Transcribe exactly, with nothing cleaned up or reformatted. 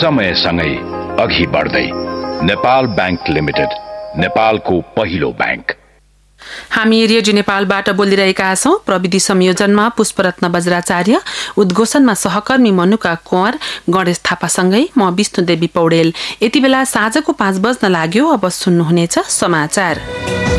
समयसँगै अघि बढ्दै नेपाल बैंक लिमिटेड, नेपालको पहिलो बैंक। हामी रेडियो नेपालबाट बोलिरहेका छौं। प्रविधि संयोजनमा पुष्परत्न बज्राचार्य, उद्घोषणमा सहकर्मी मनुका कुँवर, गणेश थापासँगै म विष्णुदेवी पौडेल। यति बेला साँझको पाँच बज्न लाग्यो। अब सुन्नुहुनेछ समाचार।